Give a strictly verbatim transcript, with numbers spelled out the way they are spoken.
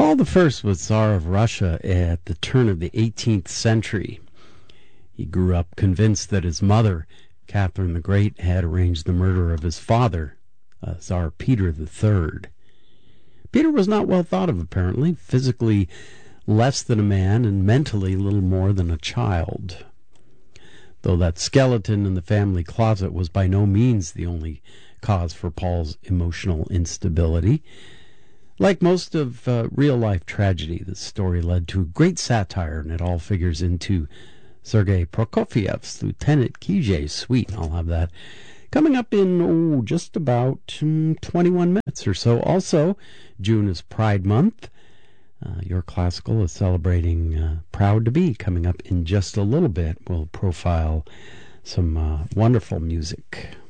Paul the First was Tsar of Russia at the turn of the eighteenth century. He grew up convinced that his mother, Catherine the Great, had arranged the murder of his father, uh, Tsar Peter the Third. Peter was not well thought of, apparently, physically less than a man and mentally little more than a child. Though that skeleton in the family closet was by no means the only cause for Paul's emotional instability. Like most of uh, real-life tragedy, the story led to great satire, and it all figures into Sergei Prokofiev's Lieutenant Kijay's suite. I'll have that coming up in oh, just about um, twenty-one minutes or so. Also, June is Pride Month. Uh, Your Classical is celebrating uh, Proud to Be. Coming up in just a little bit, we'll profile some uh, wonderful music.